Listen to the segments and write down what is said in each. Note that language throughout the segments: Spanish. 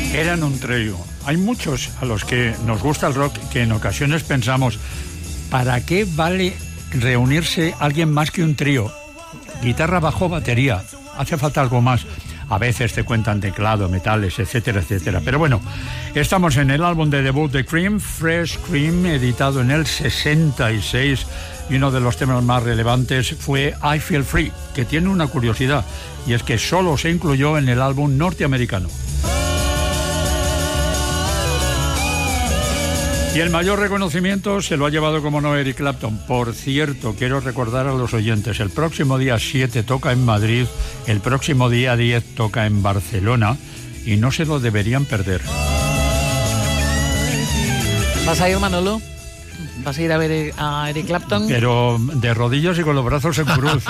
Eran un trío. Hay muchos a los que nos gusta el rock que en ocasiones pensamos, ¿para qué vale reunirse alguien más que un trío? Guitarra, bajo, batería. Hace falta algo más. A veces te cuentan teclado, metales, etcétera, etcétera. Pero bueno, estamos en el álbum de debut de Cream, Fresh Cream, editado en el 66. Y uno de los temas más relevantes fue I Feel Free, que tiene una curiosidad, y es que solo se incluyó en el álbum norteamericano. Y el mayor reconocimiento se lo ha llevado, como no, Eric Clapton. Por cierto, quiero recordar a los oyentes, el próximo día 7 toca en Madrid, el próximo día 10 toca en Barcelona, y no se lo deberían perder. ¿Vas a ir, Manolo? ¿Vas a ir a ver a Eric Clapton? Pero de rodillas y con los brazos en cruz.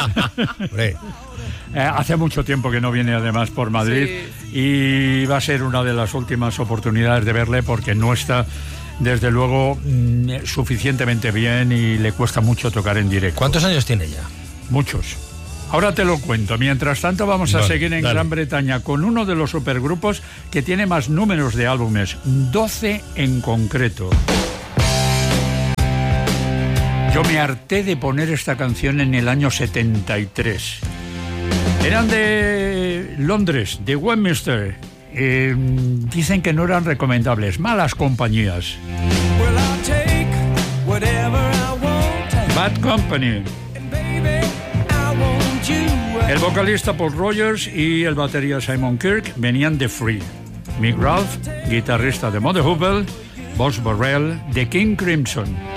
Hace mucho tiempo que no viene además por Madrid, sí. Y va a ser una de las últimas oportunidades de verle, porque no está, desde luego, suficientemente bien y le cuesta mucho tocar en directo. ¿Cuántos años tiene ya? Muchos. Ahora te lo cuento. Mientras tanto, vamos a seguir en Gran Bretaña con uno de los supergrupos que tiene más números de álbumes, 12 en concreto. Yo me harté de poner esta canción en el año 73. Eran de Londres, de Westminster. Dicen que no eran recomendables, malas compañías. Bad Company. El vocalista Paul Rogers y el batería Simon Kirke venían de Free. Mick Ralph, guitarrista de Mother Hoople, Boss Burrell, de King Crimson.